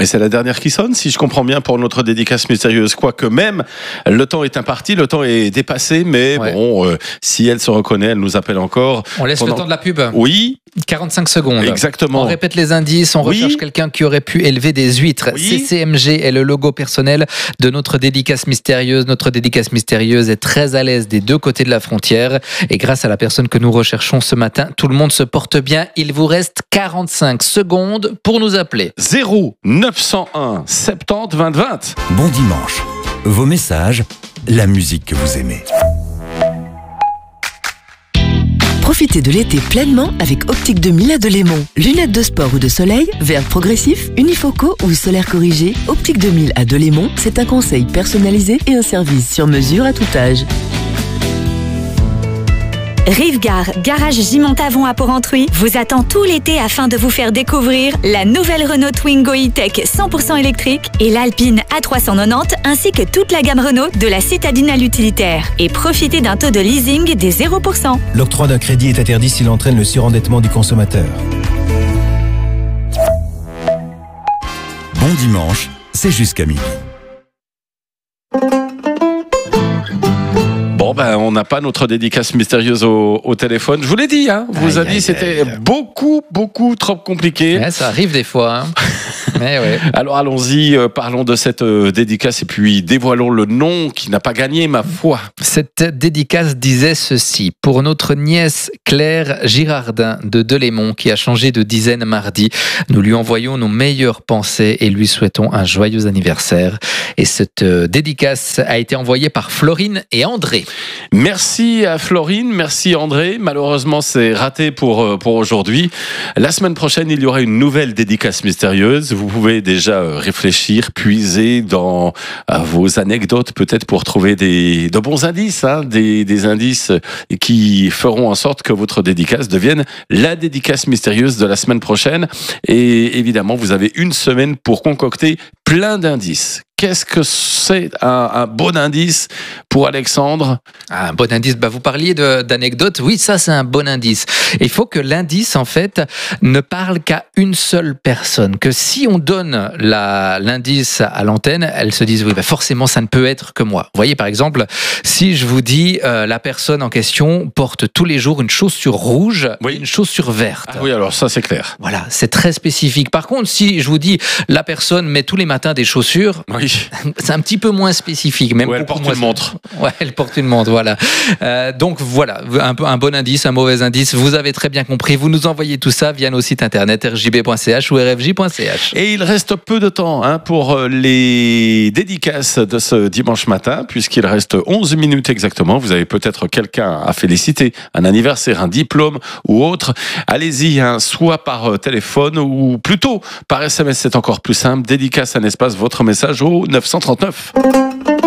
Et c'est la dernière qui sonne, si je comprends bien, pour notre dédicace mystérieuse. Quoique même, le temps est imparti, le temps est dépassé, mais bon, si elle se reconnaît, elle nous appelle encore. On laisse le temps de la pub. Oui. 45 secondes. Exactement. On répète les indices, on recherche quelqu'un qui aurait pu élever des huîtres. CCMG est le logo personnel de notre dédicace mystérieuse. Notre dédicace mystérieuse est très à l'aise des deux côtés de la frontière. Et grâce à la personne que nous recherchons ce matin, tout le monde se porte bien. Il vous reste 45 secondes pour nous appeler. 0 901 70 20 20. Bon dimanche. Vos messages, la musique que vous aimez. Profitez de l'été pleinement avec Optique 2000 à Delémont. Lunettes de sport ou de soleil, verre progressif, unifoco ou solaire corrigé. Optique 2000 à Delémont, c'est un conseil personnalisé et un service sur mesure à tout âge. Rivegar, garage Gimontavon à Porrentruy, vous attend tout l'été afin de vous faire découvrir la nouvelle Renault Twingo E-Tech 100% électrique et l'Alpine A390 ainsi que toute la gamme Renault de la citadine à l'utilitaire. Et profitez d'un taux de leasing des 0%. L'octroi d'un crédit est interdit s'il entraîne le surendettement du consommateur. Bon dimanche, c'est jusqu'à midi. Bon, on n'a pas notre dédicace mystérieuse au téléphone. Je vous l'ai dit, vous a dit c'était beaucoup trop compliqué. Ouais, ça arrive des fois. Mais ouais. Alors allons-y, parlons de cette dédicace et puis dévoilons le nom qui n'a pas gagné, ma foi. Cette dédicace disait ceci: pour notre nièce Claire Girardin de Delémont qui a changé de dizaine mardi, nous lui envoyons nos meilleures pensées et lui souhaitons un joyeux anniversaire. Et cette dédicace a été envoyée par Florine et André. Merci à Florine, merci André. Malheureusement, c'est raté pour aujourd'hui. La semaine prochaine, il y aura une nouvelle dédicace mystérieuse. Vous pouvez déjà réfléchir, puiser dans vos anecdotes, peut-être pour trouver de bons indices, des indices qui feront en sorte que votre dédicace devienne la dédicace mystérieuse de la semaine prochaine. Et évidemment, vous avez une semaine pour concocter plein d'indices. Qu'est-ce que c'est un bon indice pour Alexandre ? Un bon indice, vous parliez d'anecdotes. Oui, ça c'est un bon indice. Il faut que l'indice, en fait, ne parle qu'à une seule personne. Que si on donne l'indice à l'antenne, elle se dise, oui, forcément, ça ne peut être que moi. Vous voyez, par exemple, si je vous dis, la personne en question porte tous les jours une chaussure rouge et une chaussure verte. Ah oui, alors ça, c'est clair. Voilà, c'est très spécifique. Par contre, si je vous dis, la personne met tous les matins des chaussures, c'est un petit peu moins spécifique. Même elle porte une montre. Ouais, elle porte une montre, voilà. Donc voilà, un bon indice, un mauvais indice. Vous avez très bien compris. Vous nous envoyez tout ça via nos sites internet rjb.ch ou rfj.ch. Et il reste peu de temps pour les dédicaces de ce dimanche matin, puisqu'il reste 11 minutes exactement. Vous avez peut-être quelqu'un à féliciter, un anniversaire, un diplôme ou autre. Allez-y, soit par téléphone ou plutôt par SMS, c'est encore plus simple. Dédicace un espace, votre message au 939.